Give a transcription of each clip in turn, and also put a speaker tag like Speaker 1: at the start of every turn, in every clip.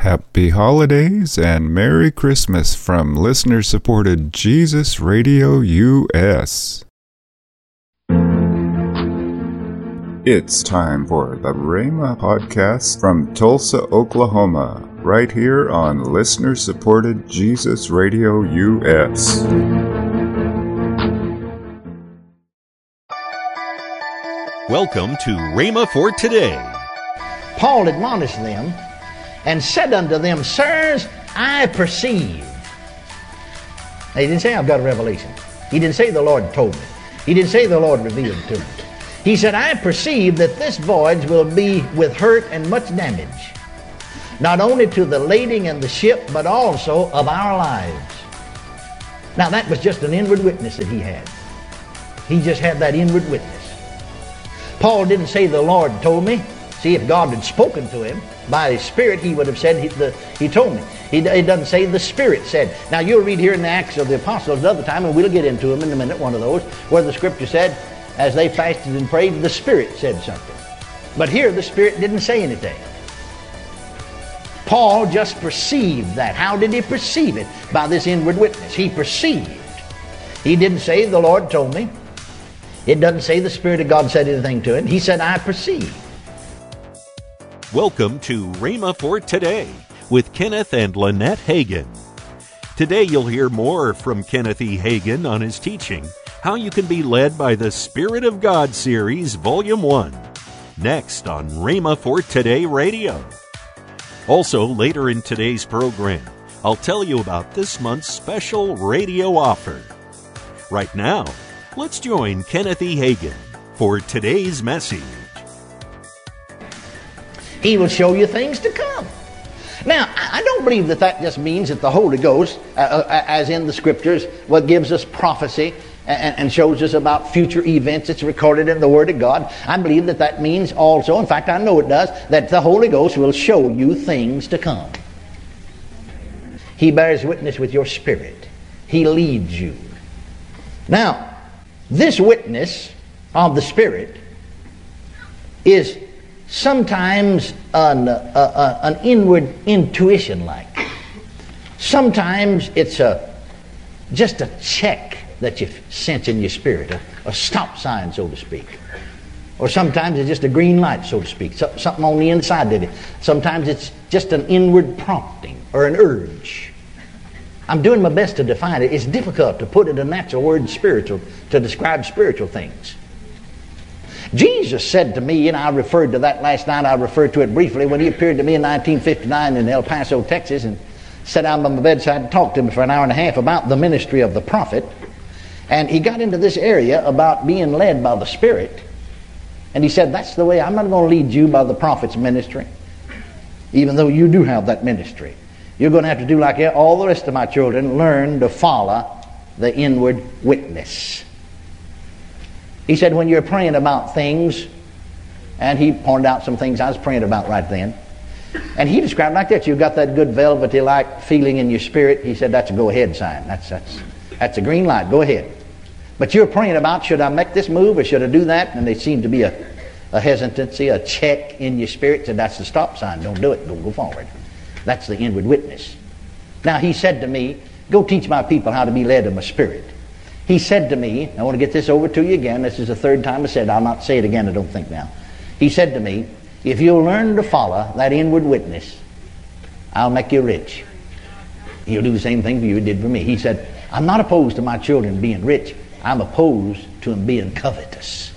Speaker 1: Happy holidays and Merry Christmas from listener-supported Jesus Radio US. It's time for the Rhema Podcast from Tulsa, Oklahoma, right here on listener-supported Jesus Radio US.
Speaker 2: Welcome to Rhema for Today.
Speaker 3: Paul admonished them and said unto them, Sirs, I perceive. Now, he didn't say, I've got a revelation. He didn't say, the Lord told me. He didn't say, the Lord revealed to me. He said, I perceive that this voyage will be with hurt and much damage, not only to the lading and the ship, but also of our lives. Now, that was just an inward witness that he had. He just had that inward witness. Paul didn't say, the Lord told me. See, if God had spoken to him by His Spirit, he would have said, He told me. He doesn't say the Spirit said. Now, you'll read here in the Acts of the Apostles another time, and we'll get into them in a minute, one of those, where the Scripture said, as they fasted and prayed, the Spirit said something. But here, the Spirit didn't say anything. Paul just perceived that. How did he perceive it? By this inward witness. He perceived. He didn't say, the Lord told me. It doesn't say the Spirit of God said anything to it. He said, I perceive.
Speaker 2: Welcome to Rhema for Today with Kenneth and Lynette Hagin. Today you'll hear more from Kenneth E. Hagin on his teaching, How You Can Be Led by the Spirit of God series, Volume 1. Next on Rhema for Today Radio. Also, later in today's program, I'll tell you about this month's special radio offer. Right now, let's join Kenneth E. Hagin for today's message.
Speaker 3: He will show you things to come. Now, I don't believe that just means that the Holy Ghost, as in the Scriptures, what gives us prophecy and shows us about future events. It's recorded in the Word of God. I believe that means also, in fact, I know it does, that the Holy Ghost will show you things to come. He bears witness with your spirit. He leads you. Now, this witness of the Spirit is sometimes an inward intuition like. Sometimes it's just a check that you sense in your spirit, a stop sign, so to speak. Or sometimes it's just a green light, so to speak, something on the inside of it. Sometimes it's just an inward prompting or an urge. I'm doing my best to define it. It's difficult to put it in a natural word, spiritual, to describe spiritual things. Jesus said to me, and I referred to that last night, I referred to it briefly, when he appeared to me in 1959 in El Paso, Texas, and sat down by my bedside and talked to me for an hour and a half about the ministry of the prophet. And he got into this area about being led by the Spirit. And he said, that's the way, I'm not going to lead you by the prophet's ministry, even though you do have that ministry. You're going to have to do like all the rest of my children, learn to follow the inward witness. He said, when you're praying about things, and he pointed out some things I was praying about right then, and he described it like that. You've got that good velvety-like feeling in your spirit. He said, that's a go-ahead sign. That's a green light. Go ahead. But you're praying about, should I make this move or should I do that? And there seemed to be a hesitancy, a check in your spirit. Said, that's the stop sign. Don't do it. Don't go forward. That's the inward witness. Now, he said to me, go teach my people how to be led of my spirit. He said to me, I want to get this over to you again. This is the third time I said it. I'll not say it again, I don't think now. He said to me, if you'll learn to follow that inward witness, I'll make you rich. He'll do the same thing for you he did for me. He said, I'm not opposed to my children being rich. I'm opposed to them being covetous.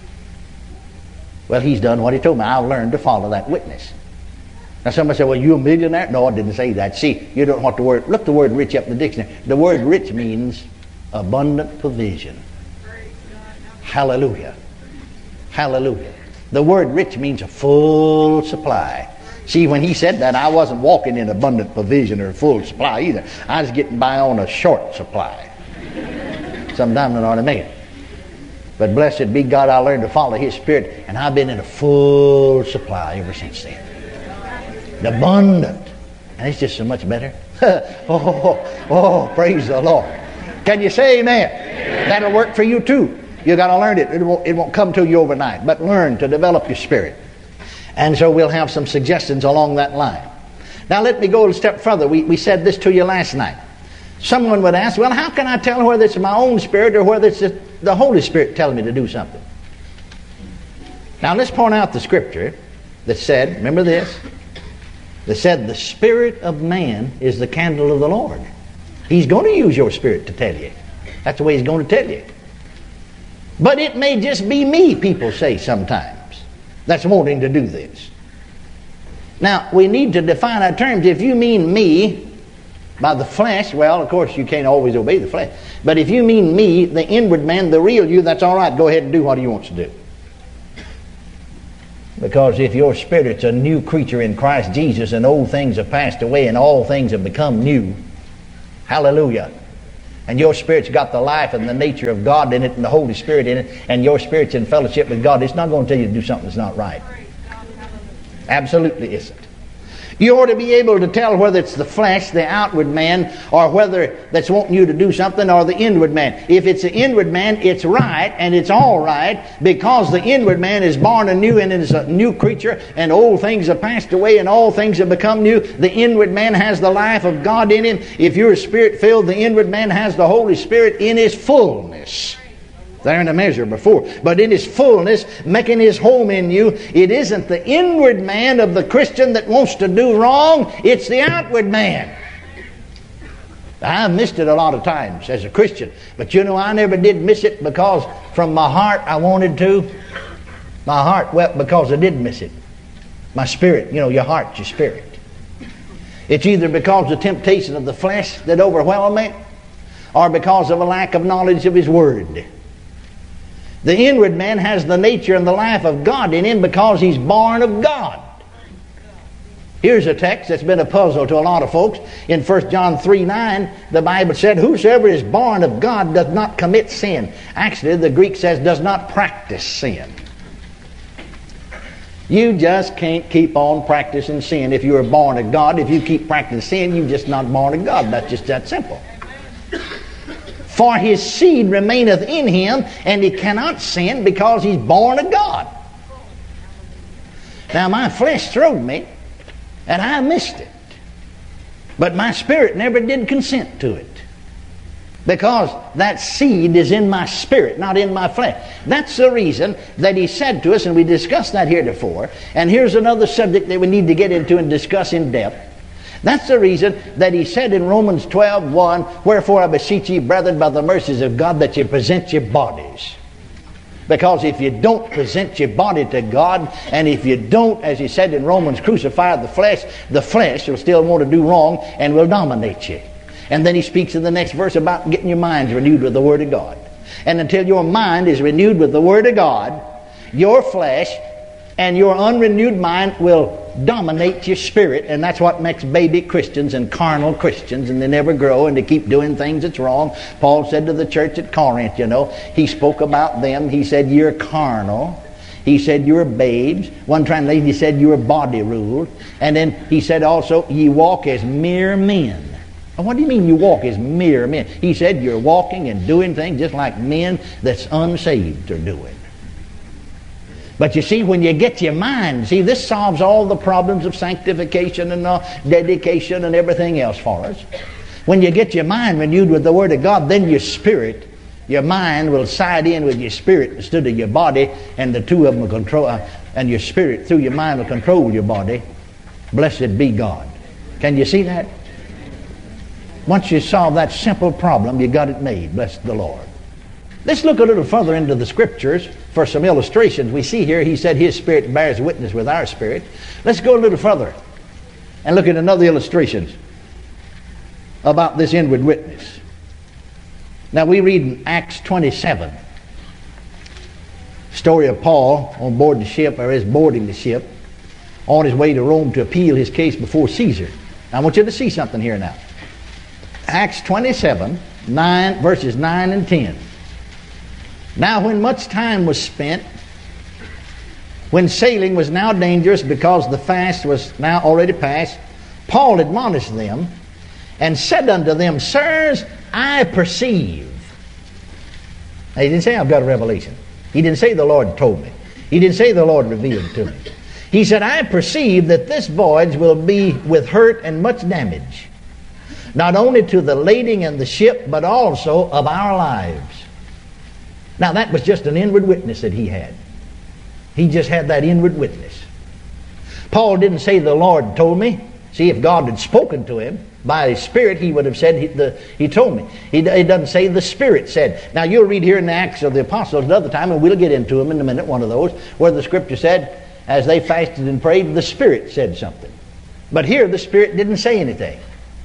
Speaker 3: Well, he's done what he told me. I'll learn to follow that witness. Now somebody said, well, you a millionaire? No, I didn't say that. See, you don't know what the word, look the word rich up in the dictionary. The word rich means abundant provision. Hallelujah. Hallelujah. The word rich means a full supply. See, when he said that, I wasn't walking in abundant provision or full supply either. I was getting by on a short supply. Sometimes I know what I mean. But blessed be God, I learned to follow His Spirit, and I've been in a full supply ever since then. Abundant. And it's just so much better. Praise the Lord. Can you say amen? Amen? That'll work for you too. You got to learn it. It won't come to you overnight. But learn to develop your spirit. And so we'll have some suggestions along that line. Now let me go a step further. We said this to you last night. Someone would ask, well, how can I tell whether it's my own spirit or whether it's the Holy Spirit telling me to do something? Now let's point out the scripture that said, remember this, that said the spirit of man is the candle of the Lord. He's going to use your spirit to tell you. That's the way he's going to tell you. But it may just be me, people say sometimes, that's wanting to do this. Now, we need to define our terms. If you mean me by the flesh, well, of course, you can't always obey the flesh. But if you mean me, the inward man, the real you, that's all right. Go ahead and do what he wants to do. Because if your spirit's a new creature in Christ Jesus and old things have passed away and all things have become new, hallelujah, and your spirit's got the life and the nature of God in it and the Holy Spirit in it, and your spirit's in fellowship with God, it's not going to tell you to do something that's not right. Absolutely isn't. You ought to be able to tell whether it's the flesh, the outward man, or whether that's wanting you to do something, or the inward man. If it's the inward man, it's right, and it's all right, because the inward man is born anew and is a new creature, and old things have passed away and all things have become new. The inward man has the life of God in him. If you're spirit-filled, the inward man has the Holy Spirit in his fullness. There in a measure before, but in his fullness, making his home in you. It isn't the inward man of the Christian that wants to do wrong, it's the outward man. I've missed it a lot of times as a Christian, but you know, I never did miss it because from my heart I wanted to. My heart wept because I did miss it. My spirit, you know, your heart, your spirit. It's either because of the temptation of the flesh that overwhelmed me, or because of a lack of knowledge of his word. The inward man has the nature and the life of God in him because he's born of God. Here's a text that's been a puzzle to a lot of folks. In 1 John 3:9, the Bible said, whosoever is born of God does not commit sin. Actually, the Greek says does not practice sin. You just can't keep on practicing sin if you are born of God. If you keep practicing sin, you're just not born of God. That's just that simple. For his seed remaineth in him, and he cannot sin because he's born of God. Now my flesh throwed me, and I missed it. But my spirit never did consent to it. Because that seed is in my spirit, not in my flesh. That's the reason that he said to us, and we discussed that heretofore, and here's another subject that we need to get into and discuss in depth. That's the reason that he said in Romans 12:1, wherefore I beseech ye, brethren, by the mercies of God, that you present your bodies. Because if you don't present your body to God, and if you don't, as he said in Romans, crucify the flesh will still want to do wrong and will dominate you. And then he speaks in the next verse about getting your minds renewed with the Word of God. And until your mind is renewed with the Word of God, your flesh and your unrenewed mind will dominate your spirit, and that's what makes baby Christians and carnal Christians, and they never grow and they keep doing things that's wrong. Paul said to the church at Corinth, you know, he spoke about them. He said, you're carnal. He said, you're babes. One translation, he said, you're body ruled. And then he said also, ye walk as mere men. And what do you mean you walk as mere men? He said, you're walking and doing things just like men that's unsaved are doing. But you see, when you get your mind, see, this solves all the problems of sanctification and dedication and everything else for us. When you get your mind renewed with the Word of God, then your spirit, your mind will side in with your spirit instead of your body, and the two of them will control, and your spirit through your mind will control your body. Blessed be God. Can you see that? Once you solve that simple problem, you got it made. Bless the Lord. Let's look a little further into the Scriptures for some illustrations. We see here, he said his spirit bears witness with our spirit. Let's go a little further and look at another illustration about this inward witness. Now we read in Acts 27, story of Paul on board the ship, or is boarding the ship, on his way to Rome to appeal his case before Caesar. Now I want you to see something here now. Acts 27, verses 9 and 10. Now when much time was spent, when sailing was now dangerous because the fast was now already past, Paul admonished them and said unto them, sirs, I perceive. Now, he didn't say I've got a revelation. He didn't say the Lord told me. He didn't say the Lord revealed it to me. He said, I perceive that this voyage will be with hurt and much damage, not only to the lading and the ship, but also of our lives. Now that was just an inward witness that he had. He just had that inward witness. Paul didn't say the Lord told me. See, if God had spoken to him by His Spirit, he would have said, He told me. He doesn't say the Spirit said. Now you'll read here in the Acts of the Apostles another time, and we'll get into them in a minute, one of those, where the Scripture said, as they fasted and prayed, the Spirit said something. But here the Spirit didn't say anything.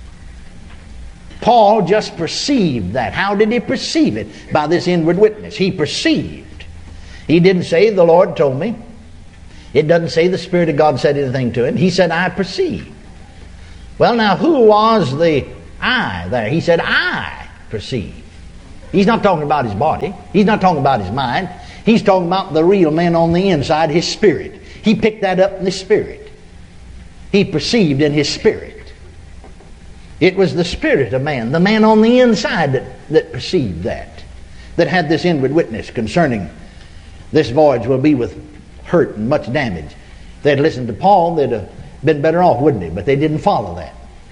Speaker 3: Paul just perceived that. How did he perceive it? By this inward witness. He perceived. He didn't say, the Lord told me. It doesn't say the Spirit of God said anything to him. He said, I perceive. Well, now, who was the I there? He said, I perceive. He's not talking about his body. He's not talking about his mind. He's talking about the real man on the inside, his spirit. He picked that up in his spirit. He perceived in his spirit. It was the spirit of man, the man on the inside that perceived that had this inward witness concerning this voyage will be with hurt and much damage. If they'd listened to Paul, they'd have been better off, wouldn't they? But they didn't follow that.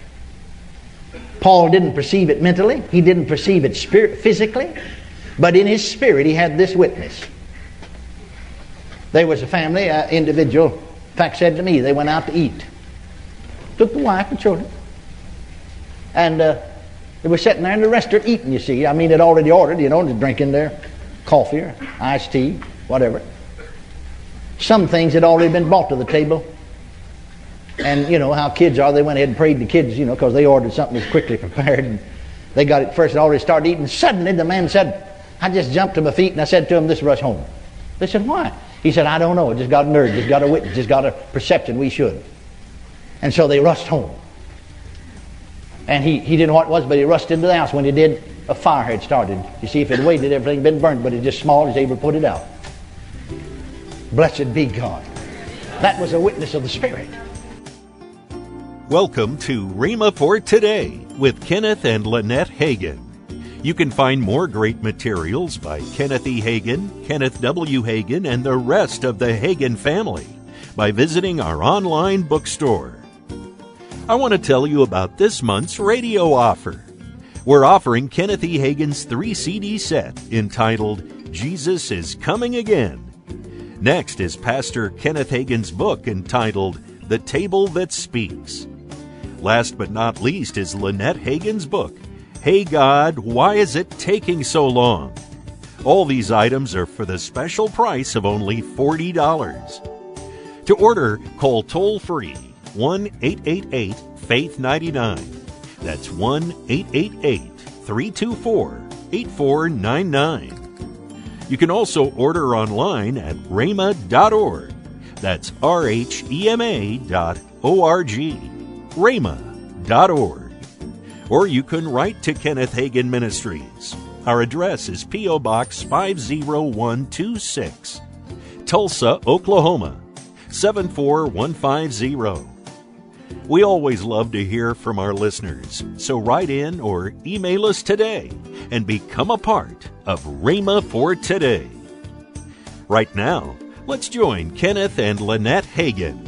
Speaker 3: Paul didn't perceive it mentally. He didn't perceive it physically. But in his spirit, he had this witness. There was a family, individual, in fact, said to me, they went out to eat. Took the wife and children. And they were sitting there in the restaurant eating, you see. I mean, they'd already ordered, just drinking their coffee or iced tea, whatever. Some things had already been brought to the table. And you know how kids are. They went ahead and prayed the kids, because they ordered something that's quickly prepared. And they got it first and already started eating. Suddenly the man said, I just jumped to my feet and I said to him, let's rush home. They said, why? He said, I don't know. Just got a nerve, just got a witness, just got a perception we should. And so they rushed home. And he didn't know what it was, but he rushed into the house. When he did, a fire had started. You see, if it waited, everything had been burned, but it's just small, he's able to put it out. Blessed be God. That was a witness of the Spirit.
Speaker 2: Welcome to Rhema for Today with Kenneth and Lynette Hagin. You can find more great materials by Kenneth E. Hagin, Kenneth W. Hagin, and the rest of the Hagin family by visiting our online bookstore. I want to tell you about this month's radio offer. We're offering Kenneth E. Hagin's 3-CD set entitled Jesus is Coming Again. Next is Pastor Kenneth Hagin's book entitled The Table That Speaks. Last but not least is Lynette Hagin's book, Hey God, Why Is It Taking So Long? All these items are for the special price of only $40. To order, call toll-free 1-888-FAITH-99. That's 1-888-324-8499. You can also order online at rhema.org. That's rhema.org. rhema.org. Or you can write to Kenneth Hagin Ministries. Our address is P.O. Box 50126, Tulsa, Oklahoma 74150. We always love to hear from our listeners, so write in or email us today and become a part of Rhema for Today. Right now, let's join Kenneth and Lynette Hagin.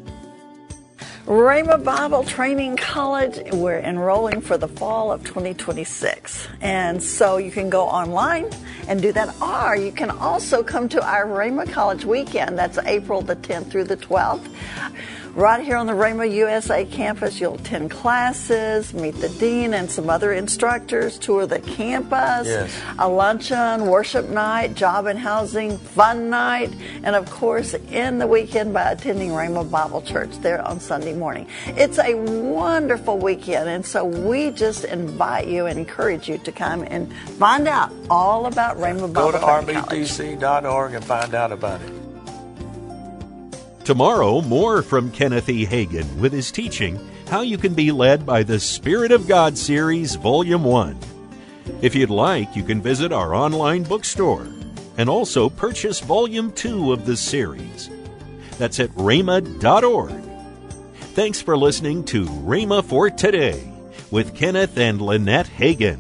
Speaker 4: Rhema Bible Training College, we're enrolling for the fall of 2026. And so you can go online and do that, or you can also come to our Rhema College weekend. That's April the 10th through the 12th. Right here on the Rhema USA campus, you'll attend classes, meet the dean and some other instructors, tour the campus, a luncheon, worship night, job and housing, fun night, and of course, end the weekend by attending Rhema Bible Church there on Sunday morning. It's a wonderful weekend, and so we just invite you and encourage you to come and find out all about Rhema Bible Training College.
Speaker 5: Go to rbtc.org and find out about it.
Speaker 2: Tomorrow, more from Kenneth E. Hagin with his teaching, How You Can Be Led by the Spirit of God series, Volume 1. If you'd like, you can visit our online bookstore and also purchase Volume 2 of the series. That's at rhema.org. Thanks for listening to Rhema for Today with Kenneth and Lynette Hagin.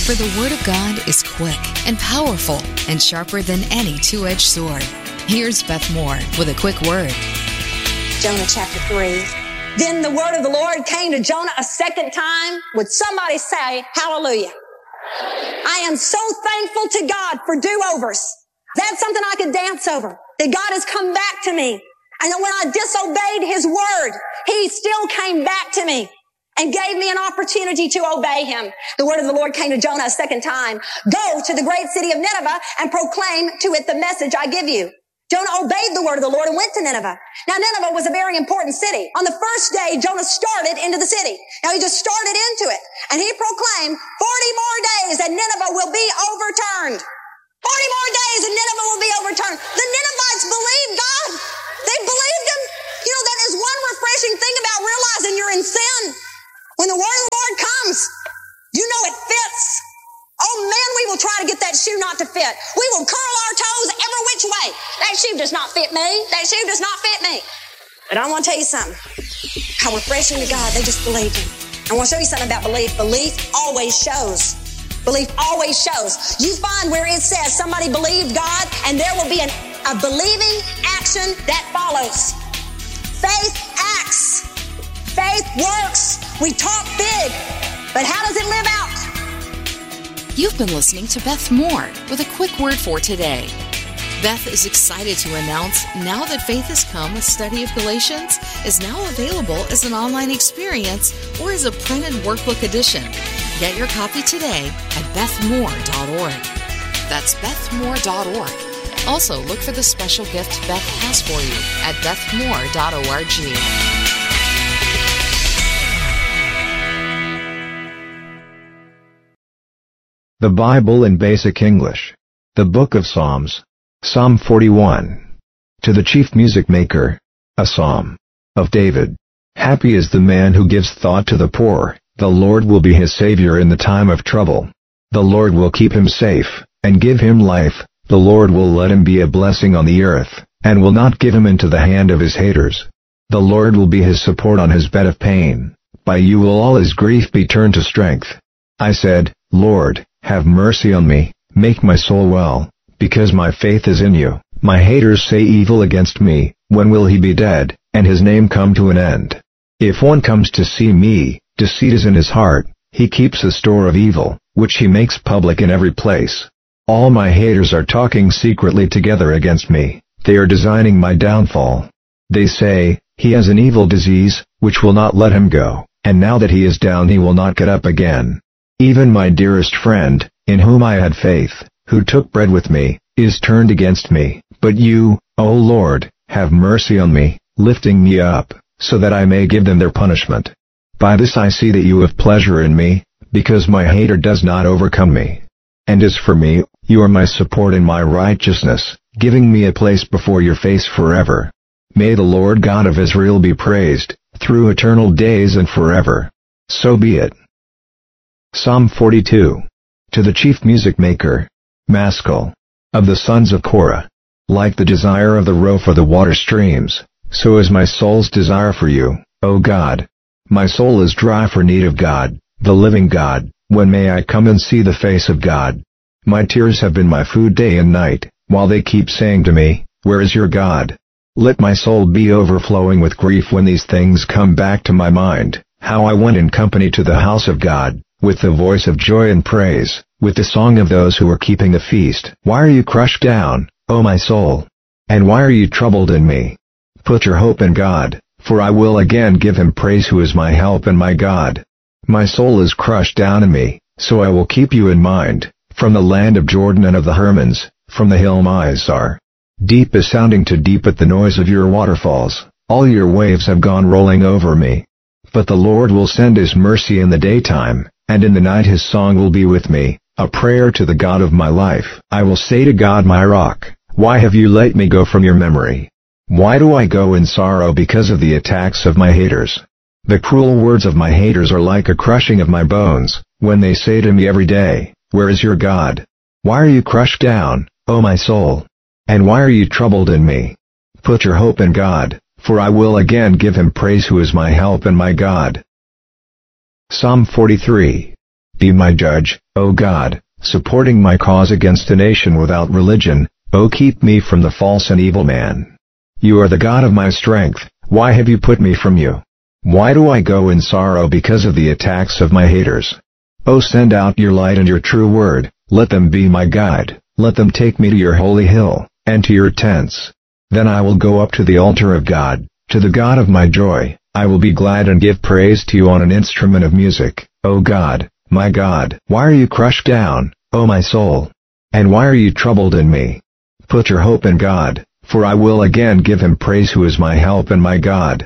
Speaker 6: For the Word of God is quick and powerful and sharper than any two-edged sword. Here's Beth Moore with a quick word.
Speaker 7: Jonah chapter 3. Then the word of the Lord came to Jonah a second time. Would somebody say hallelujah? I am so thankful to God for do-overs. That's something I could dance over. That God has come back to me. And that when I disobeyed His word, He still came back to me and gave me an opportunity to obey Him. The word of the Lord came to Jonah a second time. Go to the great city of Nineveh and proclaim to it the message I give you. Jonah obeyed the word of the Lord and went to Nineveh. Now, Nineveh was a very important city. On the first day, Jonah started into the city. Now, he just started into it. And he proclaimed, 40 more days and Nineveh will be overturned. 40 more days and Nineveh will be overturned. The Ninevites believed God. They believed Him. You know, that is one refreshing thing about realizing you're in sin. When the word of the Lord comes, you know it fits. Oh man, we will try to get that shoe not to fit. We will curl our toes every which way. That shoe does not fit me. That shoe does not fit me. But I want to tell you something. How refreshing to God, they just believed Him. I want to show you something about belief. Belief always shows. Belief always shows. You find where it says somebody believed God, and there will be a believing action that follows. Faith acts. Faith works. We talk big, but how does it live out?
Speaker 6: You've been listening to Beth Moore with a quick word for today. Beth is excited to announce Now That Faith Has Come, a study of Galatians, is now available as an online experience or as a printed workbook edition. Get your copy today at bethmoore.org. That's bethmoore.org. Also, look for the special gift Beth has for you at bethmoore.org.
Speaker 8: The Bible in Basic English. The Book of Psalms. Psalm 41. To the chief music maker. A psalm of David. Happy is the man who gives thought to the poor. The Lord will be his savior in the time of trouble. The Lord will keep him safe, and give him life. The Lord will let him be a blessing on the earth, and will not give him into the hand of his haters. The Lord will be his support on his bed of pain. By you will all his grief be turned to strength. I said, Lord, have mercy on me, make my soul well, because my faith is in you. My haters say evil against me, when will he be dead, and his name come to an end? If one comes to see me, deceit is in his heart, he keeps a store of evil, which he makes public in every place. All my haters are talking secretly together against me, they are designing my downfall. They say, he has an evil disease, which will not let him go, and now that he is down he will not get up again. Even my dearest friend, in whom I had faith, who took bread with me, is turned against me. But you, O Lord, have mercy on me, lifting me up, so that I may give them their punishment. By this I see that you have pleasure in me, because my hater does not overcome me. And as for me, you are my support and my righteousness, giving me a place before your face forever. May the Lord God of Israel be praised, through eternal days and forever. So be it. Psalm 42. To the chief music maker. Maskil. Of the sons of Korah. Like the desire of the roe for the water streams, so is my soul's desire for you, O God. My soul is dry for need of God, the living God. When may I come and see the face of God? My tears have been my food day and night, while they keep saying to me, where is your God? Let my soul be overflowing with grief when these things come back to my mind, how I went in company to the house of God, with the voice of joy and praise, with the song of those who are keeping the feast. Why are you crushed down, O my soul? And why are you troubled in me? Put your hope in God, for I will again give him praise who is my help and my God. My soul is crushed down in me, so I will keep you in mind, from the land of Jordan and of the Hermons, from the hill Mizar. Deep is sounding to deep at the noise of your waterfalls, all your waves have gone rolling over me. But the Lord will send his mercy in the daytime, and in the night his song will be with me, a prayer to the God of my life. I will say to God my rock, why have you let me go from your memory? Why do I go in sorrow because of the attacks of my haters? The cruel words of my haters are like a crushing of my bones, when they say to me every day, where is your God? Why are you crushed down, O my soul? And why are you troubled in me? Put your hope in God, for I will again give him praise who is my help and my God. Psalm 43. Be my judge, O God, supporting my cause against a nation without religion. O keep me from the false and evil man. You are the God of my strength. Why have you put me from you? Why do I go in sorrow because of the attacks of my haters? O send out your light and your true word. Let them be my guide. Let them take me to your holy hill, and to your tents. Then I will go up to the altar of God, to the God of my joy. I will be glad and give praise to you on an instrument of music. O God, my God, why are you crushed down, O my soul? And why are you troubled in me? Put your hope in God, for I will again give him praise who is my help and my God.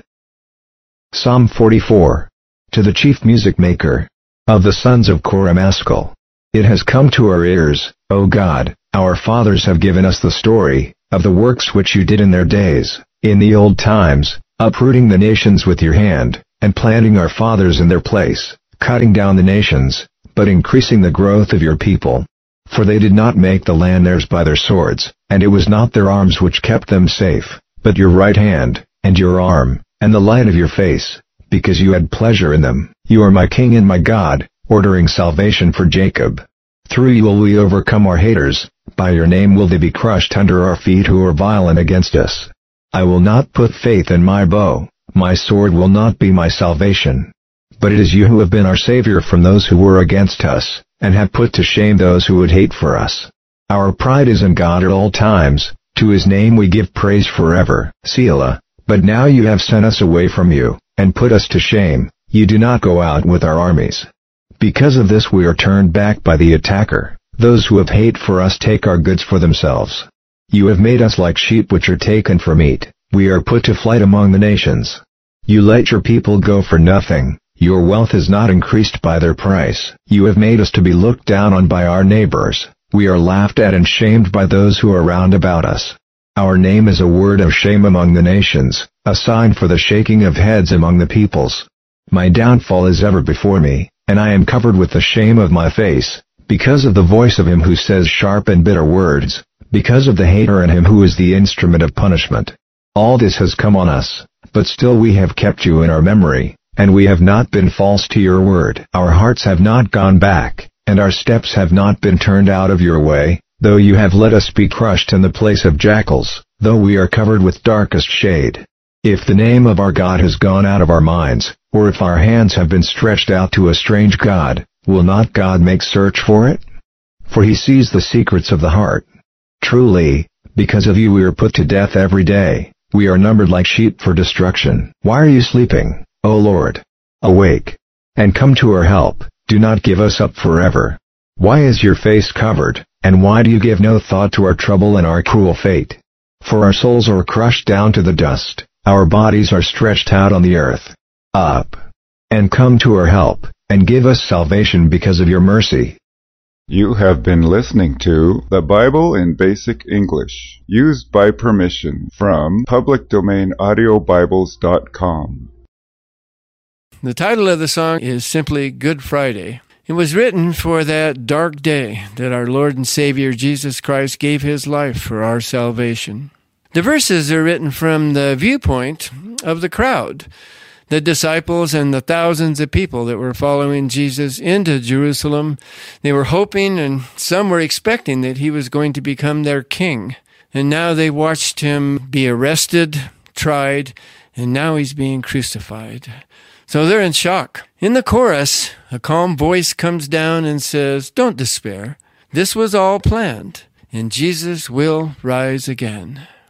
Speaker 8: Psalm 44. To the chief music maker, of the sons of Korah Maskil. It has come to our ears, O God, our fathers have given us the story, of the works which you did in their days, in the old times, uprooting the nations with your hand, and planting our fathers in their place, cutting down the nations, but increasing the growth of your people. For they did not make the land theirs by their swords, and it was not their arms which kept them safe, but your right hand, and your arm, and the light of your face, because you had pleasure in them. You are my King and my God, ordering salvation for Jacob. Through you will we overcome our haters, by your name will they be crushed under our feet who are violent against us. I will not put faith in my bow, my sword will not be my salvation. But it is you who have been our Savior from those who were against us, and have put to shame those who would hate for us. Our pride is in God at all times, to his name we give praise forever. Selah. But now you have sent us away from you, and put us to shame, you do not go out with our armies. Because of this we are turned back by the attacker, those who have hate for us take our goods for themselves. You have made us like sheep which are taken for meat, we are put to flight among the nations. You let your people go for nothing, your wealth is not increased by their price. You have made us to be looked down on by our neighbors, we are laughed at and shamed by those who are round about us. Our name is a word of shame among the nations, a sign for the shaking of heads among the peoples. My downfall is ever before me, and I am covered with the shame of my face, because of the voice of him who says sharp and bitter words, because of the hater and him who is the instrument of punishment. All this has come on us, but still we have kept you in our memory, and we have not been false to your word. Our hearts have not gone back, and our steps have not been turned out of your way, though you have let us be crushed in the place of jackals, though we are covered with darkest shade. If the name of our God has gone out of our minds, or if our hands have been stretched out to a strange God, will not God make search for it? For he sees the secrets of the heart. Truly, because of you we are put to death every day, we are numbered like sheep for destruction. Why are you sleeping, O Lord? Awake, and come to our help, do not give us up forever. Why is your face covered, and why do you give no thought to our trouble and our cruel fate? For our souls are crushed down to the dust, our bodies are stretched out on the earth. Up, and come to our help, and give us salvation because of your mercy.
Speaker 1: You have been listening to The Bible in Basic English, used by permission from publicdomainaudiobibles.com.
Speaker 5: The title of the song is simply Good Friday. It was written for that dark day that our Lord and Savior Jesus Christ gave his life for our salvation. The verses are written from the viewpoint of the crowd, the disciples and the thousands of people that were following Jesus into Jerusalem. They were hoping and some were expecting that he was going to become their king. And now they watched him be arrested, tried, and now he's being crucified. So they're in shock. In the chorus, a calm voice comes down and says, "Don't despair. This was all planned, and Jesus will rise again."